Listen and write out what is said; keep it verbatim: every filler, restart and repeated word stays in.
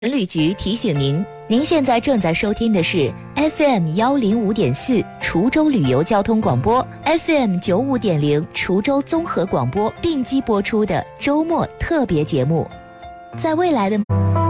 文旅局提醒您，您现在正在收听的是 F M 幺零五点四滁州旅游交通广播 ，F M 九五点零滁州综合广播并机播出的周末特别节目。在未来的